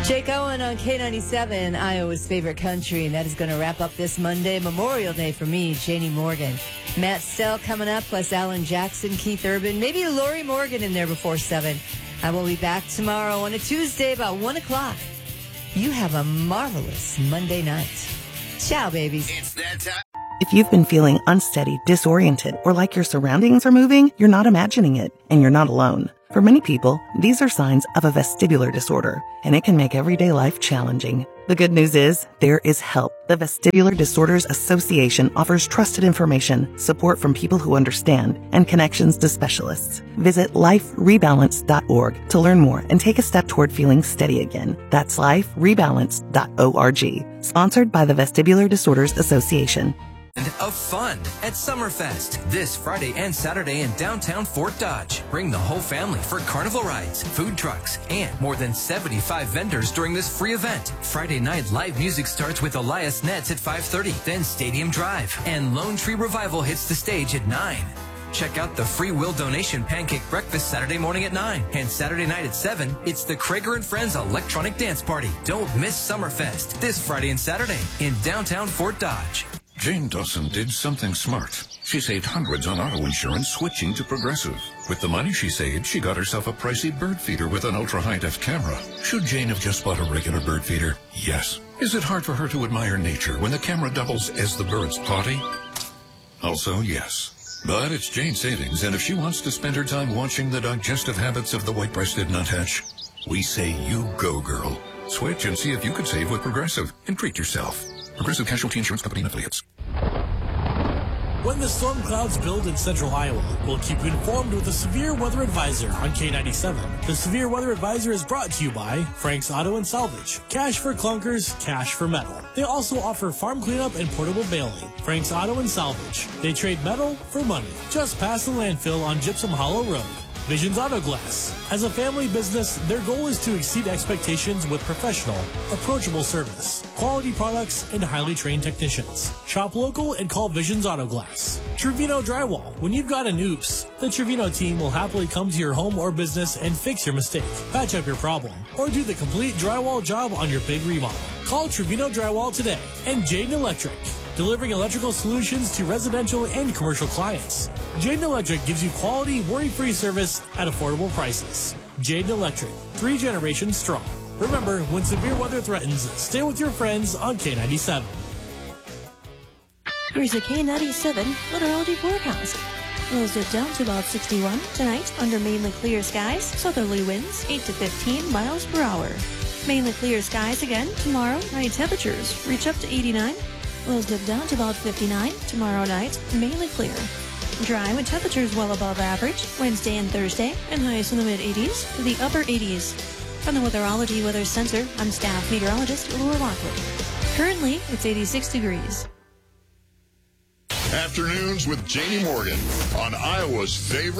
Jake Owen on K97, Iowa's favorite country, and that is going to wrap up this Monday, Memorial Day for me, Janie Morgan. Matt Stell coming up, plus Alan Jackson, Keith Urban, maybe Lori Morgan in there before 7. I will be back tomorrow on a Tuesday about 1 o'clock. You have a marvelous Monday night. Ciao, babies. It's that time. If you've been feeling unsteady, disoriented, or like your surroundings are moving, you're not imagining it, and you're not alone. For many people, these are signs of a vestibular disorder, and it can make everyday life challenging. The good news is, there is help. The Vestibular Disorders Association offers trusted information, support from people who understand, and connections to specialists. Visit liferebalance.org to learn more and take a step toward feeling steady again. That's liferebalance.org. Sponsored by the Vestibular Disorders Association. Of fun at Summerfest this Friday and Saturday in downtown Fort Dodge. Bring the whole family for carnival rides, food trucks, and more than 75 vendors during this free event. Friday night live music starts with Elias Nets at 5:30, then Stadium Drive, and Lone Tree Revival hits the stage at 9. Check out the free will donation pancake breakfast Saturday morning at 9. And Saturday night at 7, it's the Krager and Friends Electronic Dance Party. Don't miss Summerfest this Friday and Saturday in downtown Fort Dodge. Jane Dawson did something smart. She saved hundreds on auto insurance switching to Progressive. With the money she saved, she got herself a pricey bird feeder with an ultra-high-def camera. Should Jane have just bought a regular bird feeder? Yes. Is it hard for her to admire nature when the camera doubles as the bird's potty? Also, yes. But it's Jane's savings, and if she wants to spend her time watching the digestive habits of the white-breasted nuthatch, we say you go, girl. Switch and see if you could save with Progressive and treat yourself. Progressive Casualty Insurance Company and Affiliates. When the storm clouds build in central Iowa, we'll keep you informed with a severe weather advisor on K97. The severe weather advisor is brought to you by Frank's Auto and Salvage. Cash for clunkers, cash for metal. They also offer farm cleanup and portable baling. Frank's Auto and Salvage. They trade metal for money. Just past the landfill on Gypsum Hollow Road. Visions Auto Glass. As a family business, their goal is to exceed expectations with professional, approachable service, quality products, and highly trained technicians. Shop local and call Visions Auto Glass. Trevino Drywall. When you've got an oops, the Trevino team will happily come to your home or business and fix your mistake, patch up your problem, or do the complete drywall job on your big remodel. Call Trevino Drywall today. And Jaden Electric, delivering electrical solutions to residential and commercial clients. Jaden Electric gives you quality, worry-free service at affordable prices. Jaden Electric, 3 generations strong. Remember, when severe weather threatens, stay with your friends on K97. Here's a K97 meteorology forecast. Lows dip down to about 61 tonight under mainly clear skies. Southerly winds 8 to 15 miles per hour. Mainly clear skies again tomorrow. Night temperatures reach up to 89. Lows dip down to about 59 tomorrow night, mainly clear. Dry with temperatures well above average Wednesday and Thursday, and highs in the mid-80s to the upper 80s. From the Weatherology Weather Center, I'm staff meteorologist Laura Lockwood. Currently, it's 86 degrees. Afternoons with Janie Morgan on Iowa's favorite